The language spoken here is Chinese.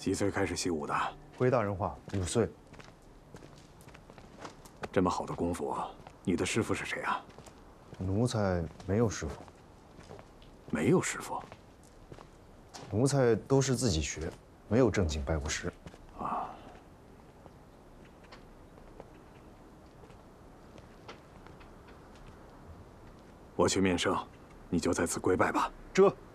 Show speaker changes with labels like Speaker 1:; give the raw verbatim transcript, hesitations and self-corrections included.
Speaker 1: 几岁开始习武的？
Speaker 2: 回大人话，五岁。
Speaker 1: 这么好的功夫，你的师傅是谁啊？
Speaker 2: 奴才没有师傅。
Speaker 1: 没有师傅。
Speaker 2: 奴才都是自己学，没有正经拜过师。
Speaker 1: 啊。我去面圣，你就在此跪拜吧。
Speaker 2: 这。